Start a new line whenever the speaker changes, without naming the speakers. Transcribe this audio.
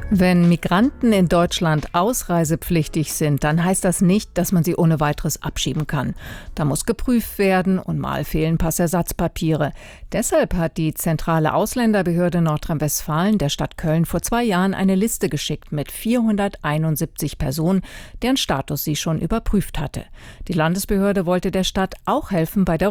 Wenn Migranten in Deutschland ausreisepflichtig sind, dann heißt das nicht, dass man sie ohne weiteres abschieben kann. Da muss geprüft werden und mal fehlen Passersatzpapiere. Deshalb hat die zentrale Ausländerbehörde Nordrhein-Westfalen der Stadt Köln vor 2 Jahren eine Liste geschickt mit 471 Personen, deren Status sie schon überprüft hatte. Die Landesbehörde wollte der Stadt auch helfen bei der